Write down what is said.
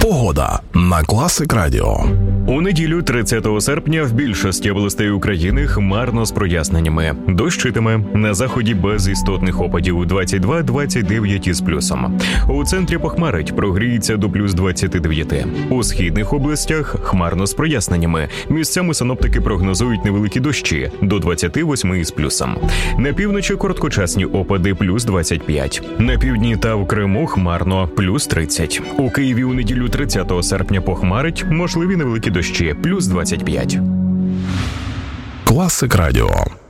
Погода на Класик Радіо. У неділю 30 серпня в більшості областей України хмарно з проясненнями. Дощитиме, на заході без істотних опадів 22-29 із плюсом. У центрі похмарить, прогріється до плюс 29. У східних областях хмарно з проясненнями. Місцями синоптики прогнозують невеликі дощі до 28 із плюсом. На півночі короткочасні опади плюс 25. На півдні та в Криму хмарно плюс 30. У Києві у неділю 30 серпня похмарить, можливі невеликі дощі плюс 25. Класик Радіо.